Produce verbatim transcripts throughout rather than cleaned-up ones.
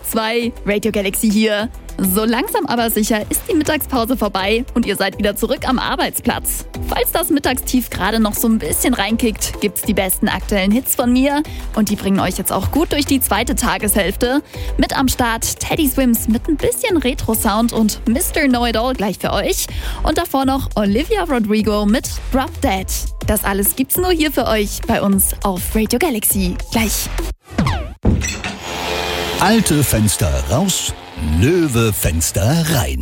zwei, Radio Galaxy hier. So langsam aber sicher ist die Mittagspause vorbei und ihr seid wieder zurück am Arbeitsplatz. Falls das Mittagstief gerade noch so ein bisschen reinkickt, gibt's die besten aktuellen Hits von mir und die bringen euch jetzt auch gut durch die zweite Tageshälfte. Mit am Start Teddy Swims mit ein bisschen Retro-Sound und Mister Know-It-All gleich für euch. Und davor noch Olivia Rodrigo mit Drop Dead. Das alles gibt's nur hier für euch bei uns auf Radio Galaxy. Gleich. Alte Fenster raus, Löwe-Fenster rein.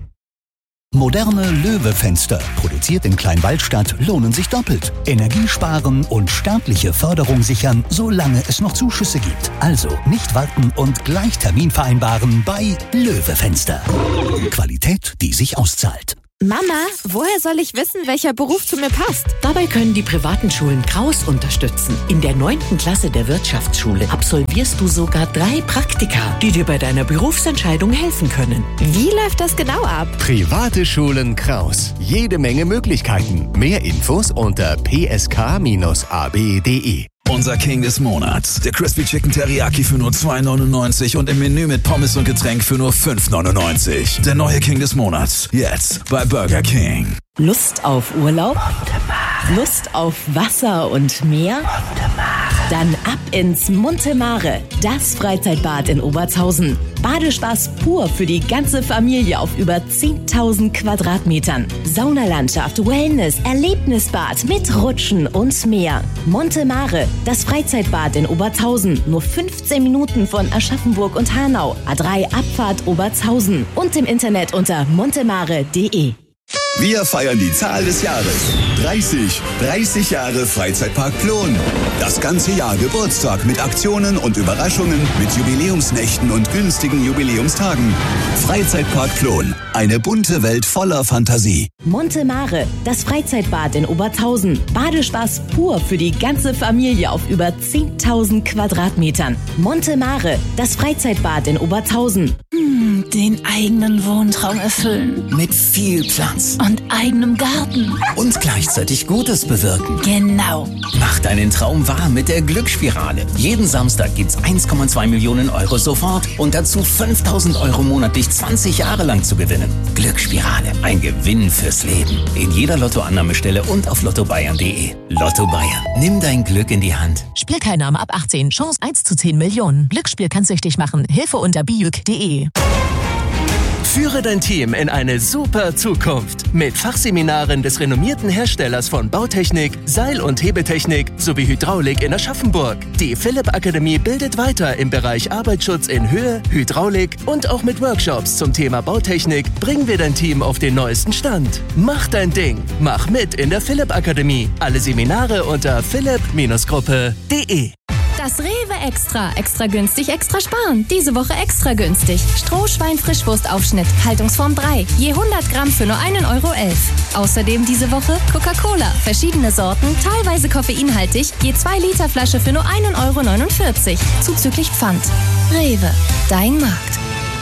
Moderne Löwe-Fenster, produziert in Kleinwaldstadt, lohnen sich doppelt. Energie sparen und staatliche Förderung sichern, solange es noch Zuschüsse gibt. Also nicht warten und gleich Termin vereinbaren bei Löwe-Fenster. Qualität, die sich auszahlt. Mama, woher soll ich wissen, welcher Beruf zu mir passt? Dabei können die privaten Schulen Kraus unterstützen. In der neunten Klasse der Wirtschaftsschule absolvierst du sogar drei Praktika, die dir bei deiner Berufsentscheidung helfen können. Wie läuft das genau ab? Private Schulen Kraus. Jede Menge Möglichkeiten. Mehr Infos unter p s k Bindestrich a b punkt d e. Unser King des Monats. Der Crispy Chicken Teriyaki für nur zwei neunundneunzig und im Menü mit Pommes und Getränk für nur fünf neunundneunzig. Der neue King des Monats. Jetzt bei Burger King. Lust auf Urlaub? Lust auf Wasser und Meer? Dann ab ins Monte Mare, das Freizeitbad in Obertshausen. Badespaß pur für die ganze Familie auf über zehntausend Quadratmetern. Saunalandschaft, Wellness, Erlebnisbad mit Rutschen und mehr. Monte Mare, das Freizeitbad in Obertshausen. Nur fünfzehn Minuten von Aschaffenburg und Hanau. A drei Abfahrt Obertshausen. Und im Internet unter montemare punkt de. Wir feiern die Zahl des Jahres. dreißig. dreißig Jahre Freizeitpark Plon. Das ganze Jahr Geburtstag mit Aktionen und Überraschungen, mit Jubiläumsnächten und günstigen Jubiläumstagen. Freizeitpark Plon. Eine bunte Welt voller Fantasie. Monte Mare, das Freizeitbad in Obertshausen. Badespaß pur für die ganze Familie auf über zehntausend Quadratmetern. Monte Mare, das Freizeitbad in Obertshausen. Hm, den eigenen Wohntraum erfüllen. Mit viel Platz. Und eigenem Garten. Und gleichzeitig Gutes bewirken. Genau. Mach deinen Traum wahr mit der Glücksspirale. Jeden Samstag gibt's eins Komma zwei Millionen Euro sofort und dazu fünftausend Euro monatlich zwanzig Jahre lang zu gewinnen. Glücksspirale, ein Gewinn fürs Leben. In jeder Lottoannahmestelle und auf lotto bayern punkt de. Lotto Bayern. Nimm dein Glück in die Hand. Spielteilnahme ab achtzehn. Chance eins zu zehn Millionen. Glücksspiel kann süchtig machen. Hilfe unter biuk punkt de. Führe dein Team in eine super Zukunft mit Fachseminaren des renommierten Herstellers von Bautechnik, Seil- und Hebetechnik sowie Hydraulik in Aschaffenburg. Die Philipp Akademie bildet weiter im Bereich Arbeitsschutz in Höhe, Hydraulik und auch mit Workshops zum Thema Bautechnik bringen wir dein Team auf den neuesten Stand. Mach dein Ding. Mach mit in der Philipp Akademie. Alle Seminare unter philipp Gruppe punkt de. Das Rewe Extra. Extra günstig, extra sparen. Diese Woche extra günstig. Strohschwein Frischwurstaufschnitt. Haltungsform drei. Je hundert Gramm für nur einen Euro elf. Außerdem diese Woche Coca-Cola. Verschiedene Sorten, teilweise koffeinhaltig. Je zwei Liter Flasche für nur einen Euro neunundvierzig. Zuzüglich Pfand. Rewe. Dein Markt.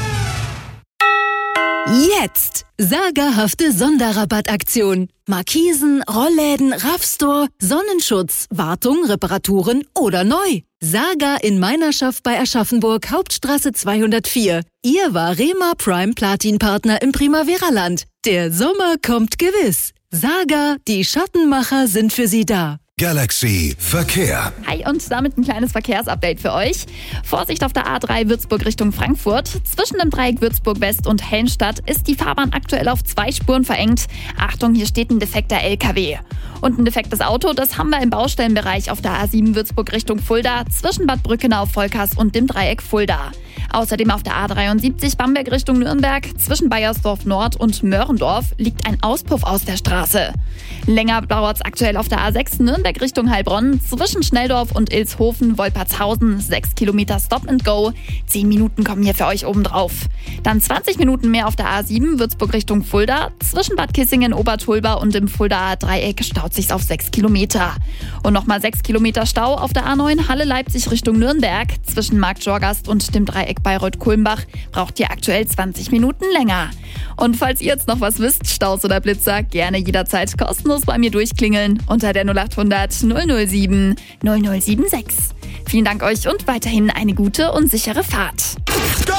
Jetzt! Sagerhafte Sonderrabattaktion. Markisen, Rollläden, Raffstore, Sonnenschutz, Wartung, Reparaturen oder neu. Saga in Meinerschaft bei Aschaffenburg, Hauptstraße zweihundertvier. Ihr Varema Prime Platin Partner im Primavera-Land. Der Sommer kommt gewiss. Saga, die Schattenmacher sind für Sie da. Galaxy Verkehr. Hi und damit ein kleines Verkehrsupdate für euch. Vorsicht auf der A drei Würzburg Richtung Frankfurt. Zwischen dem Dreieck Würzburg West und Helmstadt ist die Fahrbahn aktuell auf zwei Spuren verengt. Achtung, hier steht ein defekter L K W. Und ein defektes Auto, das haben wir im Baustellenbereich auf der A sieben Würzburg Richtung Fulda, zwischen Bad Brückenau, Volkers und dem Dreieck Fulda. Außerdem auf der A dreiundsiebzig Bamberg Richtung Nürnberg, zwischen Baiersdorf Nord und Mörendorf liegt ein Auspuff aus der Straße. Länger dauert es aktuell auf der A sechs Nürnberg Richtung Heilbronn, zwischen Schnelldorf und Ilshofen, Wolpertshausen, sechs Kilometer Stop and Go. zehn Minuten kommen hier für euch obendrauf. Dann zwanzig Minuten mehr auf der A sieben Würzburg Richtung Fulda, zwischen Bad Kissingen, Obertulba und im Fuldaer Dreieck staut sich's auf sechs Kilometer. Und nochmal sechs Kilometer Stau auf der A neun Halle-Leipzig Richtung Nürnberg, zwischen Marktjorgast und dem Dreieck Bayreuth-Kulmbach braucht ihr aktuell zwanzig Minuten länger. Und falls ihr jetzt noch was wisst, Staus oder Blitzer, gerne jederzeit kostenlos bei mir durchklingeln unter der null achthundert null null sieben null null sieben sechs. Vielen Dank euch und weiterhin eine gute und sichere Fahrt. Go!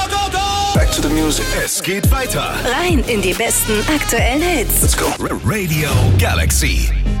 Back to the music. Es geht weiter. Rein in die besten aktuellen Hits. Let's go. Radio Galaxy.